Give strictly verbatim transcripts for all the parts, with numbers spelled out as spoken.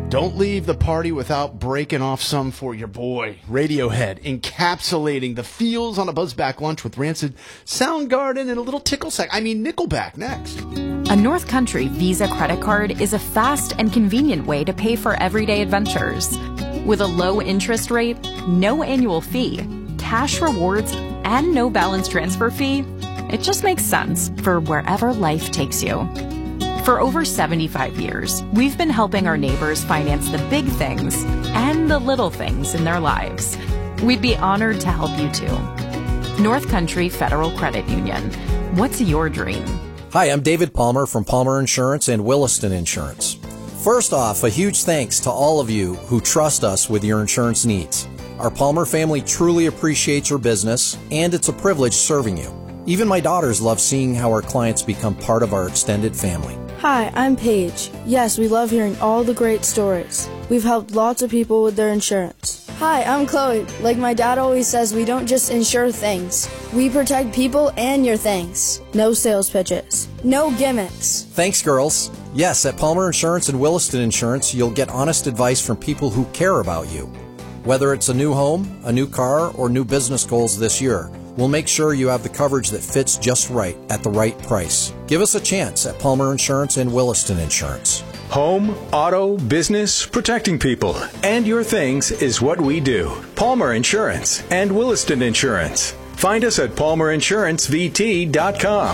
Don't leave the party without breaking off some for your boy, Radiohead, encapsulating the feels on a Buzzback lunch with Rancid, Soundgarden, and a little tickle sack. I mean, Nickelback next. A North Country Visa credit card is a fast and convenient way to pay for everyday adventures. With a low interest rate, no annual fee, cash rewards, and no balance transfer fee, it just makes sense for wherever life takes you. For over seventy-five years, we've been helping our neighbors finance the big things and the little things in their lives. We'd be honored to help you too. North Country Federal Credit Union. What's your dream? Hi, I'm David Palmer from Palmer Insurance and Williston Insurance. First off, a huge thanks to all of you who trust us with your insurance needs. Our Palmer family truly appreciates your business, and it's a privilege serving you. Even my daughters love seeing how our clients become part of our extended family. Hi, I'm Paige. Yes, we love hearing all the great stories. We've helped lots of people with their insurance. Hi, I'm Chloe. Like my dad always says, we don't just insure things. We protect people and your things. No sales pitches. No gimmicks. Thanks, girls. Yes, at Palmer Insurance and Williston Insurance, you'll get honest advice from people who care about you. Whether it's a new home, a new car, or new business goals this year, we'll make sure you have the coverage that fits just right at the right price. Give us a chance at Palmer Insurance and Williston Insurance. Home, auto, business, protecting people and your things is what we do. Palmer Insurance and Williston Insurance. Find us at palmer insurance v t dot com.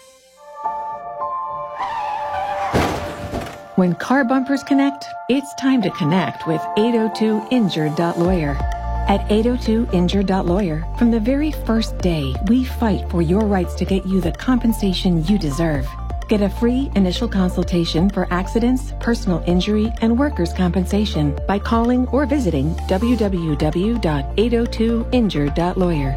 When car bumpers connect, it's time to connect with eight oh two injured dot lawyer. At eight oh two injured dot lawyer, from the very first day, we fight for your rights to get you the compensation you deserve. Get a free initial consultation for accidents, personal injury, and workers' compensation by calling or visiting w w w dot eight oh two injured dot lawyer.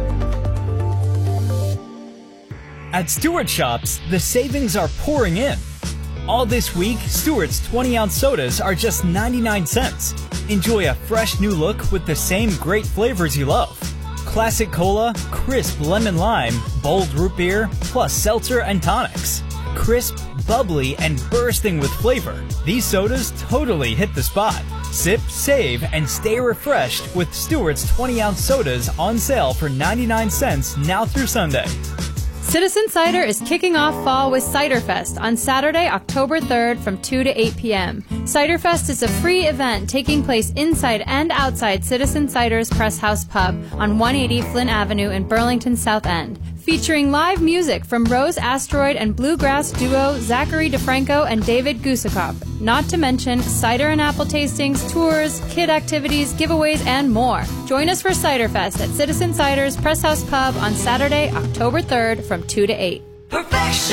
At Stewart Shops, the savings are pouring in. All this week, Stewart's twenty ounce sodas are just ninety-nine cents. Enjoy a fresh new look with the same great flavors you love. Classic Cola, crisp lemon lime, bold root beer, plus seltzer and tonics. Crisp, bubbly, and bursting with flavor. These sodas totally hit the spot. Sip, save, and stay refreshed with Stewart's twenty ounce sodas on sale for ninety-nine cents now through Sunday. Citizen Cider is kicking off fall with Cider Fest on Saturday, October third from two to eight p.m. Cider Fest is a free event taking place inside and outside Citizen Cider's Press House Pub on one eighty Flint Avenue in Burlington South End. Featuring live music from Rose Asteroid and bluegrass duo Zachary DeFranco and David Gusakop. Not to mention cider and apple tastings, tours, kid activities, giveaways, and more. Join us for Cider Fest at Citizen Cider's Press House Pub on Saturday, October third from two to eight. Perfection!